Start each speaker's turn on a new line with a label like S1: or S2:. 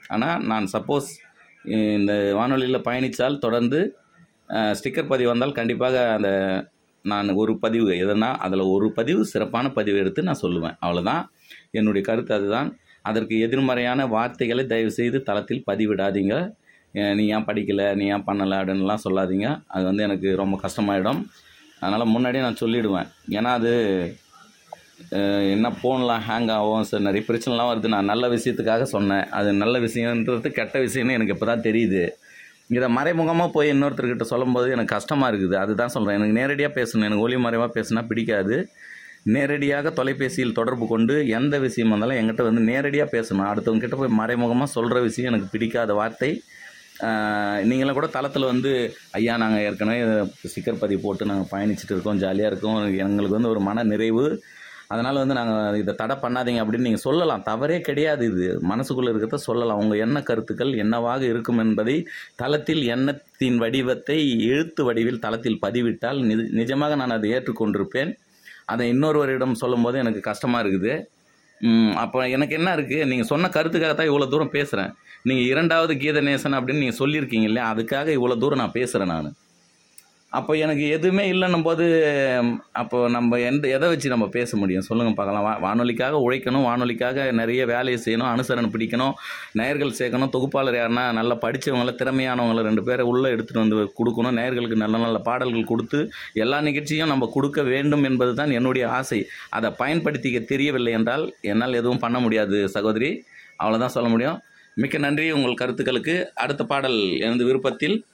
S1: ஆனால் நான் சப்போஸ் இந்த வானொலியில் பயணித்தால் தொடர்ந்து ஸ்டிக்கர் பதிவு வந்தால் கண்டிப்பாக அந்த நான் ஒரு பதிவு எதுனா அதில் ஒரு பதிவு சிறப்பான பதிவு எடுத்து நான் சொல்லுவேன். அவ்வளோதான் என்னுடைய கருத்து. அதுதான். அதற்கு எதிர்மறையான வார்த்தைகளை தயவுசெய்து தளத்தில் பதிவிடாதீங்க. நீ ஏன் படிக்கலை, நீ ஏன் பண்ணலை அப்படின்லாம் சொல்லாதீங்க. அது வந்து எனக்கு ரொம்ப கஷ்டமாயிடும். அதனால் முன்னாடியே நான் சொல்லிவிடுவேன். ஏன்னா அது என்ன ஃபோன்லாம் ஹேங் ஆகும், சரி நிறைய பிரச்சனைலாம் வருது. நான் நல்ல விஷயத்துக்காக சொன்னேன். அது நல்ல விஷயன்றது கெட்ட விஷயம்னு எனக்கு இப்போ தான் தெரியுது. இதை மறைமுகமாக போய் இன்னொருத்தர்கிட்ட சொல்லும்போது எனக்கு கஷ்டமாக இருக்குது. அதுதான் சொல்கிறேன். எனக்கு நேரடியாக பேசணும். எனக்கு ஒளி மறைவாக பேசினா பிடிக்காது. நேரடியாக தொலைபேசியில் தொடர்பு கொண்டு எந்த விஷயம் வந்தாலும் என்கிட்ட வந்து நேரடியாக பேசணும். அடுத்தவங்ககிட்ட போய் மறைமுகமாக சொல்கிற விஷயம் எனக்கு பிடிக்காத வார்த்தை. நீங்களாம் கூட தளத்தில் வந்து ஐயா நாங்கள் ஏற்கனவே ஸ்டிக்கர் பதிவு போட்டு நாங்கள் பயணிச்சுட்டு இருக்கோம், ஜாலியாக இருக்கோம், எங்களுக்கு வந்து ஒரு மன நிறைவு, அதனால் வந்து நாங்கள் இதை தடை பண்ணாதீங்க அப்படின்னு நீங்கள் சொல்லலாம். தவறே கிடையாது. இது மனசுக்குள்ளே இருக்கிறத சொல்லலாம். உங்கள் எண்ண கருத்துக்கள் என்னவாக இருக்கும் என்பதை தளத்தில் எண்ணத்தின் வடிவத்தை எழுத்து வடிவில் தளத்தில் பதிவிட்டால் நிஜமாக நான் அதை ஏற்றுக்கொண்டிருப்பேன். அதை இன்னொருவரிடம் சொல்லும்போது எனக்கு கஷ்டமாக இருக்குது. அப்போ எனக்கு என்ன இருக்குது, நீங்கள் சொன்ன கருத்துக்காக தான் இவ்வளோ தூரம் பேசுகிறேன். நீங்கள் 2வது கீதநேசன் அப்படின்னு நீங்கள் சொல்லியிருக்கீங்க இல்லையா, அதுக்காக இவ்வளோ தூரம் நான் பேசுகிறேன் நான். அப்போ எனக்கு எதுவுமே இல்லைன்னும் போது அப்போது நம்ம எதை வச்சு நம்ம பேச முடியும் சொல்லுங்கள் பார்க்கலாம். வானொலிக்காக உழைக்கணும், வானொலிக்காக நிறைய வேலையை செய்யணும், அனுசரணை பிடிக்கணும், நேயர்கள் சேர்க்கணும், தொகுப்பாளர் யாருன்னா நல்லா படித்தவங்கள திறமையானவங்களை 2 பேரை உள்ளே எடுத்துகிட்டு வந்து கொடுக்கணும், நேயர்களுக்கு நல்ல நல்ல பாடல்கள் கொடுத்து எல்லா நிகழ்ச்சியும் நம்ம கொடுக்க வேண்டும் என்பது தான் என்னுடைய ஆசை. அதை பயன்படுத்திக்க தெரியவில்லை என்றால் என்னால் எதுவும் பண்ண முடியாது சகோதரி. அவ்வளோதான் சொல்ல முடியும். மிக்க நன்றி உங்கள் கருத்துக்களுக்கு. அடுத்த பாடல் எனது விருப்பத்தில்